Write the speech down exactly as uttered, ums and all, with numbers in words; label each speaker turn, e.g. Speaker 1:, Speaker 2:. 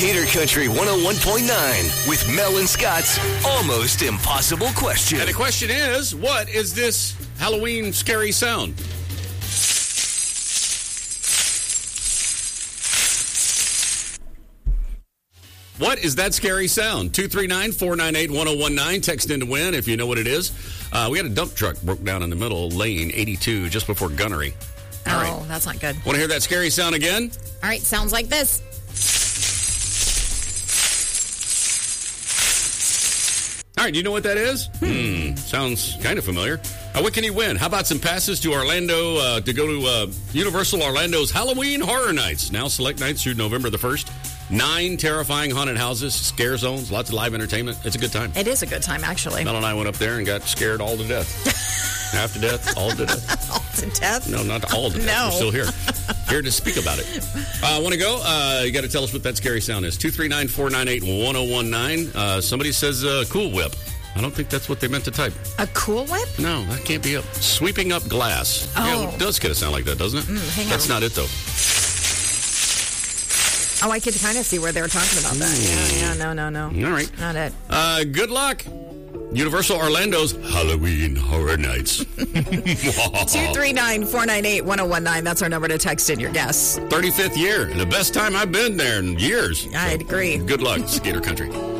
Speaker 1: Gator Country one oh one point nine with Mel and Scott's Almost Impossible Question.
Speaker 2: And the question is, what is this Halloween scary sound? What is that scary sound? two three nine, four nine eight, one oh one nine. Text in to win if you know what it is. Uh, we had a dump truck broke down in the middle of lane eighty-two just before Gunnery.
Speaker 3: All
Speaker 2: oh,
Speaker 3: right. That's not good.
Speaker 2: Want to hear that scary sound again?
Speaker 3: All right, sounds like this.
Speaker 2: All right, do you know what that is? Hmm. Sounds kind of familiar. Uh, what can you win? How about some passes to Orlando uh, to go to uh, Universal Orlando's Halloween Horror Nights? Now select nights through November the first. Nine terrifying haunted houses, scare zones, lots of live entertainment. It's a good time.
Speaker 3: It is a good time, actually.
Speaker 2: Mel and I went up there and got scared all to death. Half to death, all to death.
Speaker 3: All to death?
Speaker 2: No, not all to death.
Speaker 3: No.
Speaker 2: We're still here. Here to speak about it. Uh, Want to go? Uh, you got to tell us what that scary sound is. two three nine, four nine eight, one oh one nine. Uh, somebody says uh, Cool Whip. I don't think that's what they meant to type.
Speaker 3: A Cool Whip?
Speaker 2: No, that can't be up. Sweeping up glass.
Speaker 3: Oh.
Speaker 2: Yeah, it does kind of sound like that, doesn't it?
Speaker 3: Mm, hang
Speaker 2: that's
Speaker 3: on.
Speaker 2: not it, though.
Speaker 3: Oh, I could kind of see where they were talking about that. Yeah, yeah, no, no, no.
Speaker 2: All right.
Speaker 3: Not it.
Speaker 2: Uh, good luck. Universal Orlando's Halloween Horror Nights.
Speaker 3: two three nine, four nine eight, one oh one nine. That's our number to text in your guess.
Speaker 2: thirty-fifth year. The best time I've been there in years.
Speaker 3: I'd
Speaker 2: So,
Speaker 3: agree.
Speaker 2: Good luck, Gator Country.